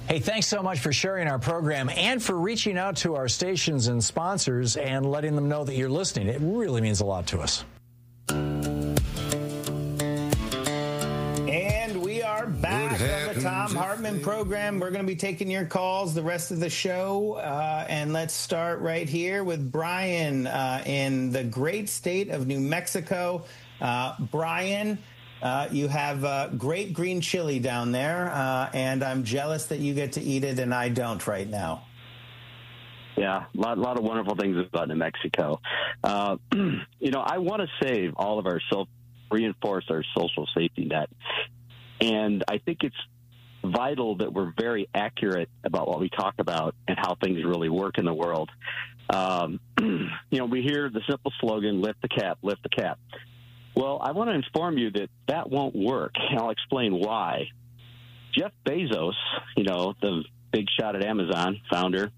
Hey, thanks so much for sharing our program and for reaching out to our stations and sponsors and letting them know that you're listening. It really means a lot to us. And we are back on the Thom Hartmann program. We're going to be taking your calls the rest of the show. And let's start right here with Brian in the great state of New Mexico. Brian, you have great green chili down there, and I'm jealous that you get to eat it and I don't right now. Yeah, a lot of wonderful things about New Mexico. I want to reinforce our social safety net. And I think it's vital that we're very accurate about what we talk about and how things really work in the world. We hear the simple slogan, lift the cap, lift the cap. Well, I want to inform you that won't work, and I'll explain why. Jeff Bezos, the big shot at Amazon founder,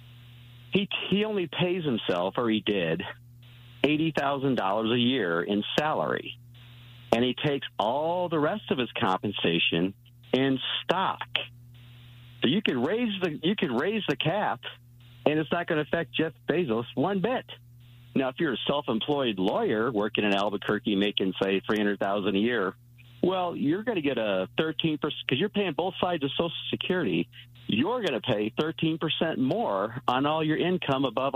he only pays himself, or he did, $80,000 a year in salary. And he takes all the rest of his compensation in stock. So you could raise the cap, and it's not going to affect Jeff Bezos one bit. Now, if you're a self-employed lawyer working in Albuquerque making, say, $300,000 a year, well, you're going to get a 13%, because you're paying both sides of Social Security. You're going to pay 13% more on all your income above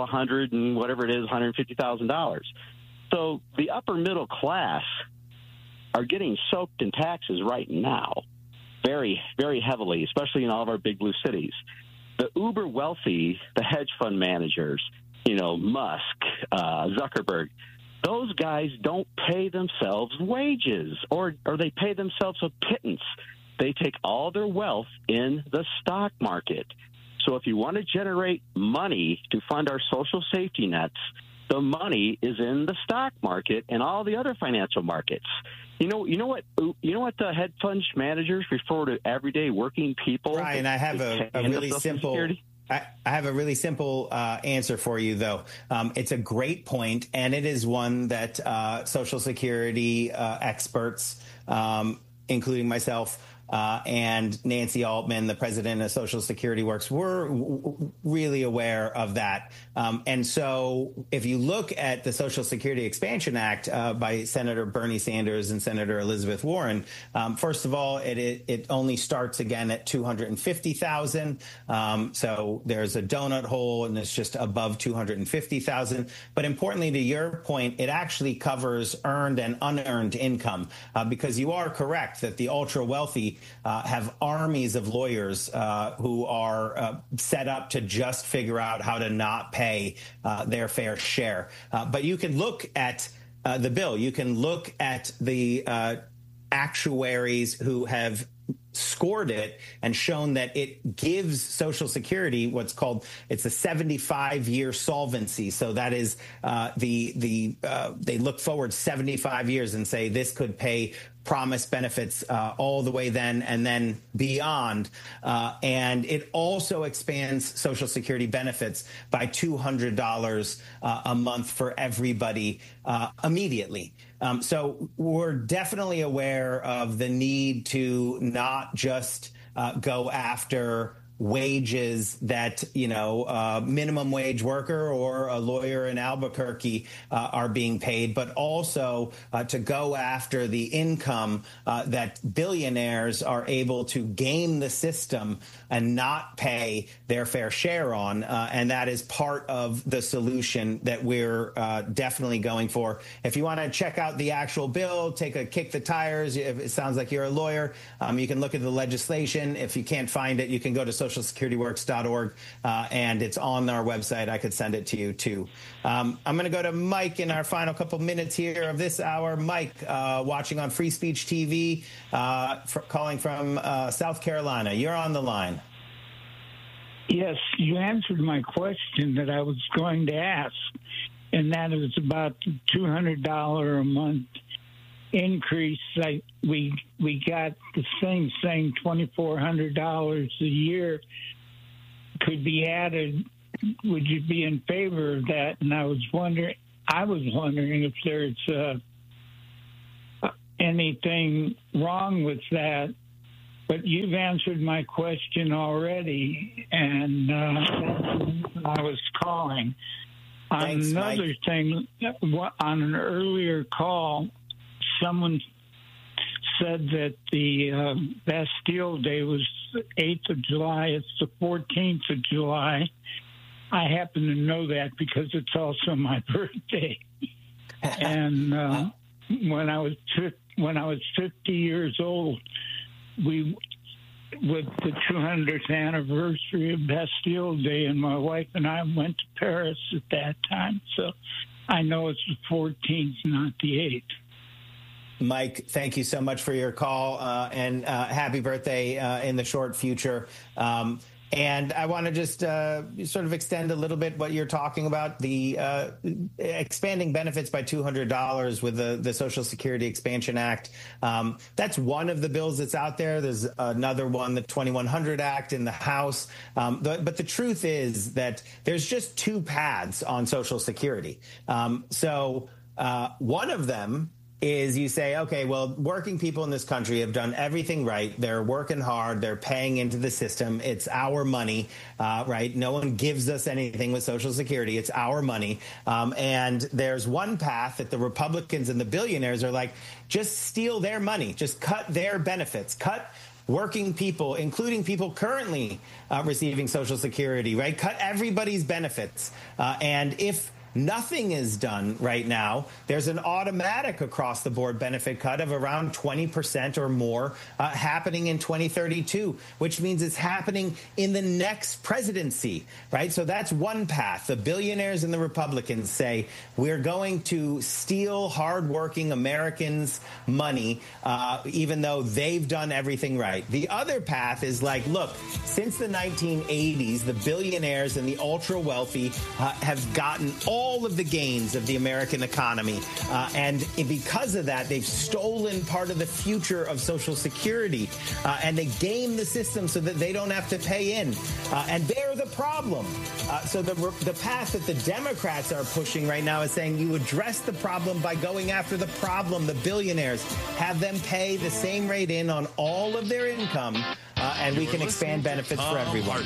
$150,000. So the upper middle class are getting soaked in taxes right now, very, very heavily, especially in all of our big blue cities. The uber wealthy, the hedge fund managers, Musk, Zuckerberg, those guys don't pay themselves wages, or they pay themselves a pittance. They take all their wealth in the stock market. So if you want to generate money to fund our social safety nets, the money is in the stock market and all the other financial markets. You know what the hedge fund managers refer to everyday working people? Brian, I have a really simple. I have a really simple answer for you, though. It's a great point, and it is one that Social Security experts, including myself, and Nancy Altman, the president of Social Security Works, were really aware of that. And so if you look at the Social Security Expansion Act by Senator Bernie Sanders and Senator Elizabeth Warren, first of all, it only starts again at $250,000. So there's a donut hole, and it's just above $250,000. But importantly, to your point, it actually covers earned and unearned income, because you are correct that the ultra wealthy have armies of lawyers who are set up to just figure out how to not pay their fair share. But you can look at the bill. You can look at the actuaries who have scored it and shown that it gives Social Security it's a 75-year solvency. So that is they look forward 75 years and say this could pay promised benefits all the way then and then beyond. And it also expands Social Security benefits by $200 a month for everybody immediately. So we're definitely aware of the need to not just go after wages that, minimum wage worker or a lawyer in Albuquerque are being paid, but also to go after the income that billionaires are able to game the system and not pay their fair share on. And that is part of the solution that we're definitely going for. If you want to check out the actual bill, take a kick the tires. If it sounds like you're a lawyer, you can look at the legislation. If you can't find it, you can go to socialsecurityworks.org, and it's on our website. I could send it to you, too. I'm going to go to Mike in our final couple minutes here of this hour. Mike, watching on Free Speech TV, calling from South Carolina. You're on the line. Yes, you answered my question that I was going to ask, and that is about the $200 a month increase. We got the thing saying $2,400 a year could be added. Would you be in favor of that? And I was wondering if there's anything wrong with that But you've answered my question already, and that's the reason I was calling. Thanks, another Mike. thing, on an earlier call, someone said that the Bastille Day was the 8th of July. It's the 14th of July. I happen to know that because it's also my birthday. And when I was 50 years old, with the 200th anniversary of Bastille Day, and my wife and I went to Paris at that time. So I know it's the 14th, not the 8th. Mike, thank you so much for your call, and happy birthday in the short future. And I want to just sort of extend a little bit what you're talking about, the expanding benefits by $200 with the Social Security Expansion Act. That's one of the bills that's out there. There's another one, the 2100 Act in the House. But the truth is that there's just two paths on Social Security. So one of them is you say, okay, well, working people in this country have done everything right. They're working hard. They're paying into the system. It's our money, right? No one gives us anything with Social Security. It's our money. And there's one path that the Republicans and the billionaires are like, just steal their money. Just cut their benefits. Cut working people, including people currently receiving Social Security, right? Cut everybody's benefits. And if nothing is done right now, there's an automatic across-the-board benefit cut of around 20% or more happening in 2032, which means it's happening in the next presidency, right? So that's one path. The billionaires and the Republicans say, we're going to steal hardworking Americans' money, even though they've done everything right. The other path is like, look, since the 1980s, the billionaires and the ultra-wealthy have gotten all of the gains of the American economy. And because of that, they've stolen part of the future of Social Security. And they game the system so that they don't have to pay in. And they're the problem. So the path that the Democrats are pushing right now is saying you address the problem by going after the problem, the billionaires. Have them pay the same rate in on all of their income, and we can expand benefits for everyone.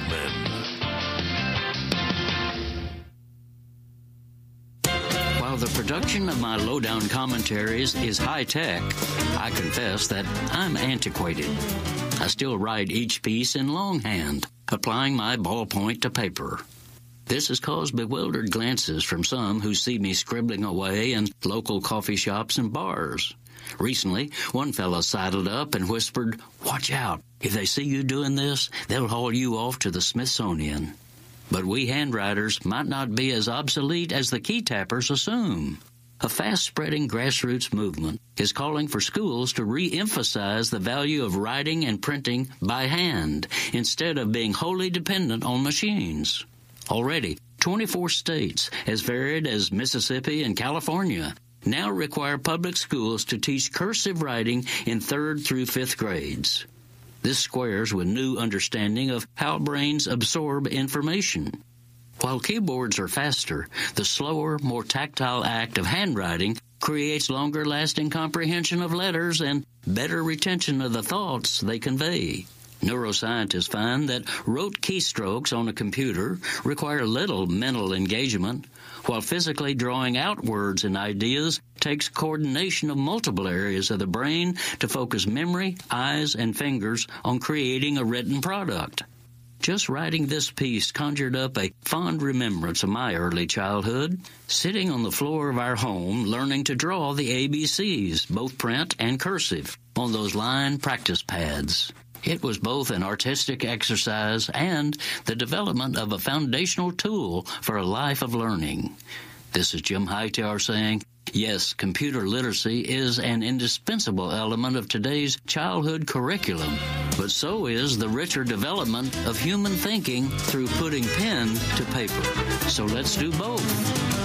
While the production of my lowdown commentaries is high-tech, I confess that I'm antiquated. I still write each piece in longhand, applying my ballpoint to paper. This has caused bewildered glances from some who see me scribbling away in local coffee shops and bars. Recently, one fellow sidled up and whispered, "Watch out. If they see you doing this, they'll haul you off to the Smithsonian." But we handwriters might not be as obsolete as the key tappers assume. A fast-spreading grassroots movement is calling for schools to re-emphasize the value of writing and printing by hand instead of being wholly dependent on machines. Already, 24 states, as varied as Mississippi and California, now require public schools to teach cursive writing in 3rd through 5th grades. This squares with new understanding of how brains absorb information. While keyboards are faster, the slower, more tactile act of handwriting creates longer-lasting comprehension of letters and better retention of the thoughts they convey. Neuroscientists find that rote keystrokes on a computer require little mental engagement, while physically drawing out words and ideas takes coordination of multiple areas of the brain to focus memory, eyes, and fingers on creating a written product. Just writing this piece conjured up a fond remembrance of my early childhood, sitting on the floor of our home learning to draw the ABCs, both print and cursive, on those line practice pads. It was both an artistic exercise and the development of a foundational tool for a life of learning. This is Jim Hightower saying, yes, computer literacy is an indispensable element of today's childhood curriculum, but so is the richer development of human thinking through putting pen to paper. So let's do both.